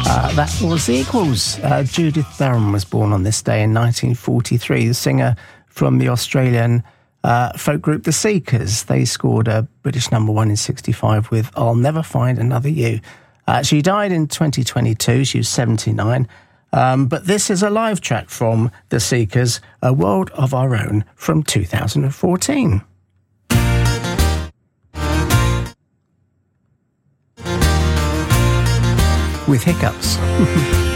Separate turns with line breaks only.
That was The Equals. Judith Theron was born on this day in 1943. The singer from the Australian folk group The Seekers. They scored a British #1 in 65 with I'll Never Find Another You. She died in 2022. She was 79. But this is a live track from The Seekers, A World of Our Own from 2014. With hiccups.